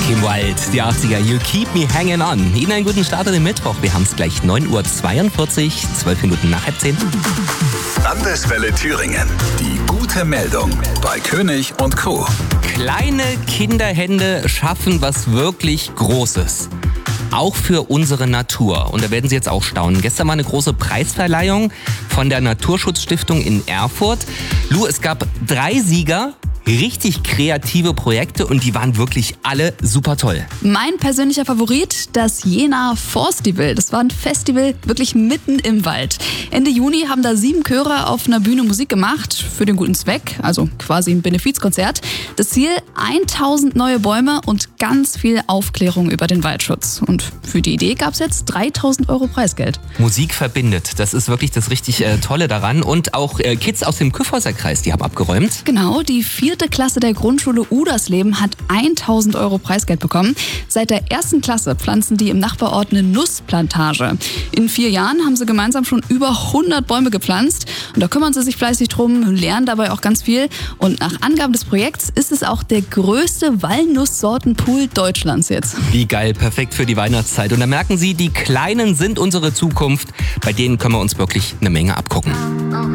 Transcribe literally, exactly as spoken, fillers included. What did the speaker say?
Kim Wilde, die achtziger, You Keep Me Hanging On. Ihnen einen guten Start an den Mittwoch. Wir haben es gleich neun Uhr zweiundvierzig, zwölf Minuten nach halb zehn. Landeswelle Thüringen. Die gute Meldung bei König und Co. Kleine Kinderhände schaffen was wirklich Großes. Auch für unsere Natur. Und da werden Sie jetzt auch staunen. Gestern war eine große Preisverleihung von der Naturschutzstiftung in Erfurt. Lu, es gab drei Sieger. Richtig kreative Projekte und die waren wirklich alle super toll. Mein persönlicher Favorit, das Jena Forstival. Das war ein Festival wirklich mitten im Wald. Ende Juni haben da sieben Chöre auf einer Bühne Musik gemacht für den guten Zweck, also quasi ein Benefizkonzert. Das Ziel, tausend neue Bäume und ganz viel Aufklärung über den Waldschutz. Und für die Idee gab es jetzt dreitausend Euro Preisgeld. Musik verbindet, das ist wirklich das richtig äh, Tolle daran. Und auch äh, Kids aus dem Kyffhäuser Kreis, die haben abgeräumt. Genau, die vierte Klasse der Grundschule Udersleben hat tausend Euro Preisgeld bekommen. Seit der ersten Klasse pflanzen die im Nachbarort eine Nussplantage. In vier Jahren haben sie gemeinsam schon über hundert Bäume gepflanzt. Und da kümmern sie sich fleißig drum, lernen dabei auch ganz viel. Und nach Angaben des Projekts ist es auch der größte Walnusssortenpool Deutschlands jetzt. Wie geil, perfekt für die Weihnachtszeit. Und da merken Sie, die Kleinen sind unsere Zukunft. Bei denen können wir uns wirklich eine Menge abgucken.